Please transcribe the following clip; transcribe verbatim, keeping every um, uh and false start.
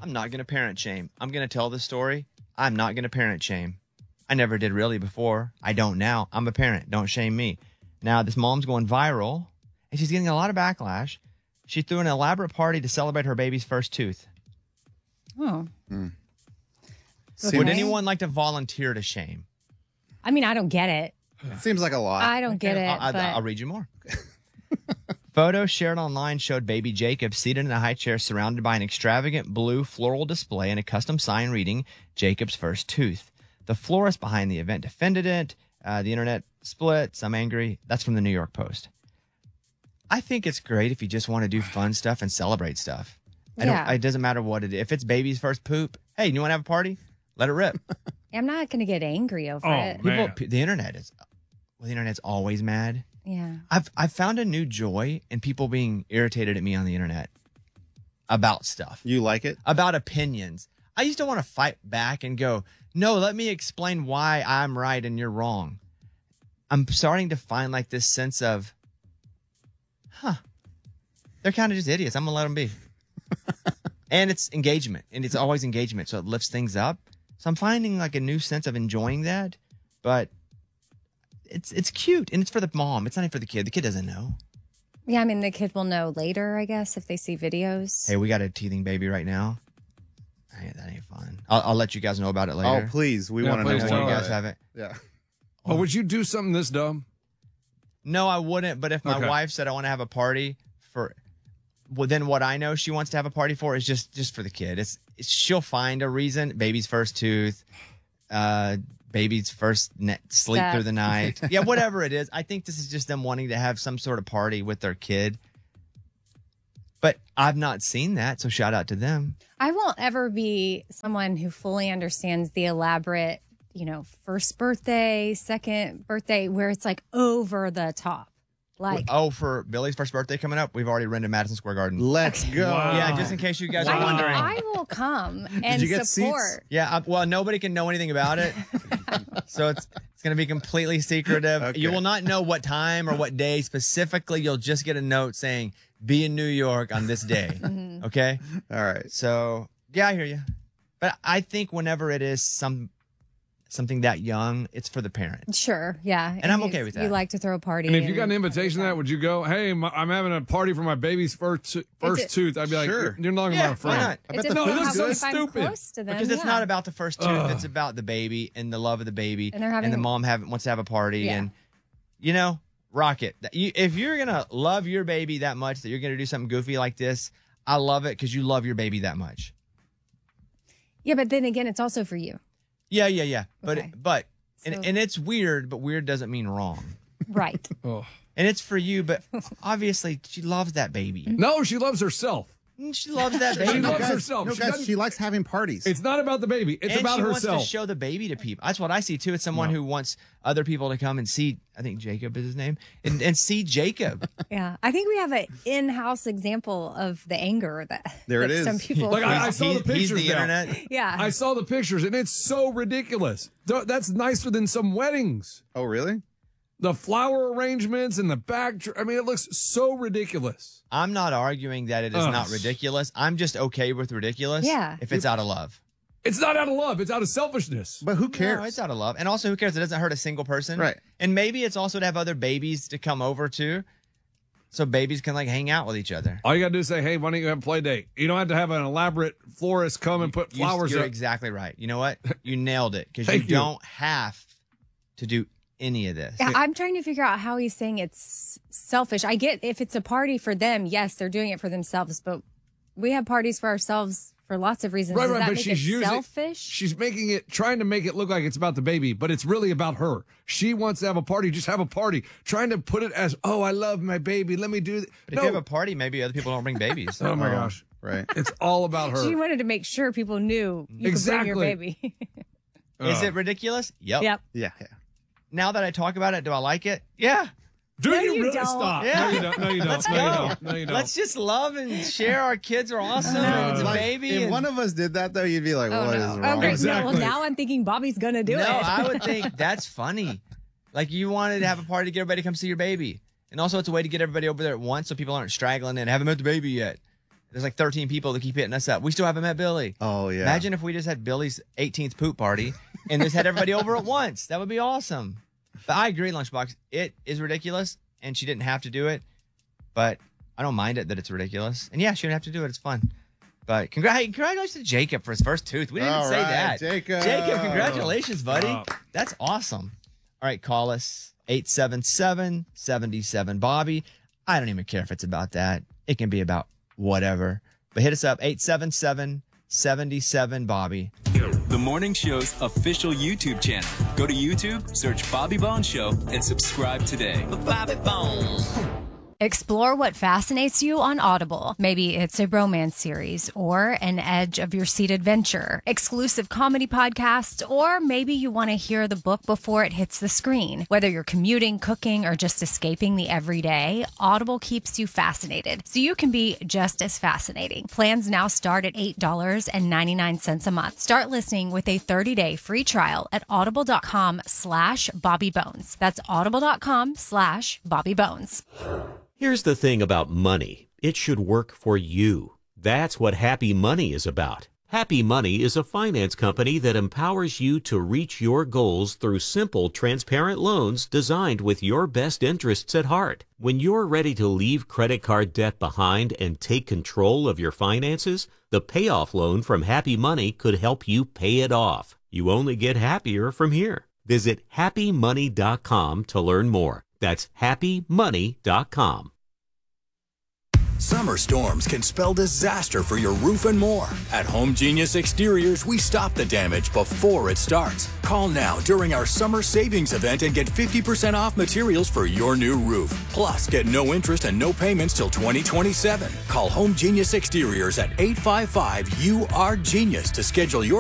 I'm not going to parent shame. I'm going to tell this story. I'm not going to parent shame. I never did really before. I don't now. I'm a parent. Don't shame me. Now, this mom's going viral, and she's getting a lot of backlash. She threw an elaborate party to celebrate her baby's first tooth. Oh. Mm. Okay. Would anyone like to volunteer to shame? I mean, I don't get it. Seems like a lot. I don't get it. I'll, but... I'll read you more. Photos shared online showed baby Jacob seated in a high chair surrounded by an extravagant blue floral display and a custom sign reading Jacob's first tooth. The florist behind the event defended it. Uh, the internet split. Some angry. That's from the New York Post. I think it's great if you just want to do fun stuff and celebrate stuff. I Yeah. don't, it doesn't matter what it is. If it's baby's first poop, hey, you want to have a party? Let it rip. I'm not going to get angry over Oh, it. man. People, the internet is, well, the internet's always mad. Yeah. I've I've found a new joy in people being irritated at me on the internet about stuff. You like it? About opinions. I used to want to fight back and go, no, let me explain why I'm right and you're wrong. I'm starting to find like this sense of, huh, they're kind of just idiots. I'm going to let them be. And it's engagement. And it's always engagement. So it lifts things up. So I'm finding like a new sense of enjoying that. But it's it's cute. And it's for the mom. It's not even for the kid. The kid doesn't know. Yeah, I mean, the kid will know later, I guess, if they see videos. Hey, we got a teething baby right now. Hey, that ain't fun. I'll, I'll let you guys know about it later. Oh, please. We Yeah, want to know please more tell you about guys it. have it. Yeah. Oh, would you do something this dumb? No, I wouldn't. But if my Okay. wife said I want to have a party for, well, then what I know she wants to have a party for is just just for the kid. It's, it's she'll find a reason. Baby's first tooth, uh, baby's first ne- sleep Step. through the night. Yeah, whatever it is. I think this is just them wanting to have some sort of party with their kid. But I've not seen that, so shout out to them. I won't ever be someone who fully understands the elaborate, you know, first birthday, second birthday, where it's like over the top. Like, Oh, for Billy's first birthday coming up, we've already rented Madison Square Garden. Let's go. Wow. Yeah, just in case you guys I, are wondering. I will come and you get support. seats? Yeah, I, well, nobody can know anything about it, so it's it's going to be completely secretive. Okay. You will not know what time or what day specifically. You'll just get a note saying, "Be in New York on this day." Mm-hmm. Okay, All right. so yeah, I hear you, but I think whenever it is some something that young, it's for the parent. Sure, yeah. And I'm you- okay with You that. like to throw a party. And if you got an invitation to that, would you go, hey, my, I'm having a party for my baby's first to- first It's a- tooth? I'd be like, Sure. you're, you're talking Yeah, about a why friend. not? I It bet the No, it depends looks how so if I'm stupid. close to them, Because it's yeah. not about the first tooth; Ugh. it's about the baby and the love of the baby, And they're having- the mom have, wants to have a party, Yeah. and you know, rock it. You, if you're gonna love your baby that much that you're gonna do something goofy like this, I love it because you love your baby that much. Yeah, but then again, it's also for you. Yeah, yeah, yeah. But Okay. but and, So- and it's weird, but weird doesn't mean wrong. Right. Oh. And it's for you, but obviously she loves that baby. No, she loves herself. Mm, She loves that She baby. loves guys, herself. No, She guys, doesn't- she likes having parties. It's not about the baby. It's and about she herself. wants to show the baby to people. That's what I see too. It's someone No. who wants other people to come and see. I think Jacob is his name, and, and see Jacob. Yeah. I think we have an in-house example of the anger that, There it that is. some people. Like, I- I saw the He's- he's pictures the now. internet. yeah. I saw the pictures, and it's so ridiculous. Th- That's nicer than some weddings. oh, really? The flower arrangements and the back. I mean, it looks so ridiculous. I'm not arguing that it is Ugh. not ridiculous. I'm just okay with ridiculous. Yeah. If it's out of love. It's not out of love. It's out of selfishness. But who cares? No, it's out of love. And also, who cares? It doesn't hurt a single person. Right. And maybe it's also to have other babies to come over too. So babies can like hang out with each other. All you gotta do is say, "Hey, why don't you have a play date?" You don't have to have an elaborate florist come and put You- flowers. You're up. exactly right. You know what? You nailed it. Because you Thank you. don't have to do any of this. Yeah, I'm trying to figure out how he's saying it's selfish. I get if it's a party for them, yes, they're doing it for themselves, but we have parties for ourselves for lots of reasons. Right, Does right, that but make she's it using selfish? She's making it, trying to make it look like it's about the baby, but it's really about her. She wants to have a party. Just have a party. Trying to put it as, oh, I love my baby. Let me do. Th-. But No. if you have a party, maybe other people don't bring babies. Oh my Oh, gosh, Right. it's all about her. She wanted to make sure people knew you Exactly. could bring your baby. Is Ugh. it ridiculous? Yep. Yep. Yeah. yeah. Now that I talk about it, do I like it? Yeah. Do No, you, you really don't. stop? Yeah. No, you don't. No, you don't. Let's no, you go. don't. No, you don't. Let's just love and share. Our kids are awesome. No. It's a Like, baby. If and- one of us did that, though, you'd be like, Oh, what is no. wrong? Oh, great. Exactly. No, well, now I'm thinking Bobby's going to do no, it. I would think that's funny. Like you wanted to have a party to get everybody to come see your baby. And also it's a way to get everybody over there at once so people aren't straggling in. Haven't met the baby yet. There's like thirteen people that keep hitting us up. We still haven't met Billy. Oh, yeah. Imagine if we just had Billy's eighteenth poop party and just had everybody over at once. That would be awesome. But I agree, Lunchbox. It is ridiculous, and she didn't have to do it. But I don't mind it that it's ridiculous. And yeah, she didn't have to do it. It's fun. But congra- hey, congratulations to Jacob for his first tooth. We didn't All even say right, that. Jacob. Jacob, congratulations, buddy. Oh. That's awesome. All right, call us eight seven seven, seven seven, Bobby. I don't even care if it's about that. It can be about whatever. But hit us up, eight seven seven, seven seven, Bobby. The morning show's official YouTube channel. Go to YouTube, search Bobby Bones Show, and subscribe today. Bobby Bones. Explore what fascinates you on Audible. Maybe it's a romance series or an edge of your seat adventure, exclusive comedy podcasts, or maybe you want to hear the book before it hits the screen. Whether you're commuting, cooking, or just escaping the everyday, Audible keeps you fascinated, so you can be just as fascinating. Plans now start at eight dollars and ninety-nine cents a month. Start listening with a thirty-day free trial at audible.com slash Bobby Bones. That's audible.com slash Bobby Bones. Here's the thing about money. It should work for you. That's what Happy Money is about. Happy Money is a finance company that empowers you to reach your goals through simple, transparent loans designed with your best interests at heart. When you're ready to leave credit card debt behind and take control of your finances, the payoff loan from Happy Money could help you pay it off. You only get happier from here. Visit happy money dot com to learn more. That's happy money dot com. Summer storms can spell disaster for your roof and more. At Home Genius Exteriors, we stop the damage before it starts. Call now during our summer savings event and get fifty percent off materials for your new roof. Plus, get no interest and no payments till twenty twenty-seven. Call Home Genius Exteriors at eight five five U R Genius to schedule your